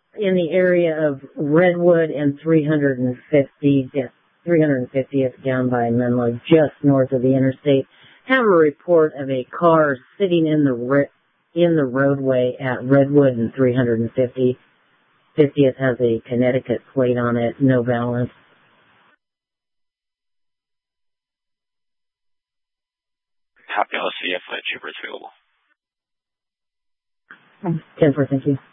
in the area of Redwood and 350th down by Menlo, just north of the interstate, have a report of a car sitting in the roadway at Redwood and 350th. 50th has a Connecticut plate on it, no balance. Copy. I'll see if Jupiter's available. 10-4, thank you.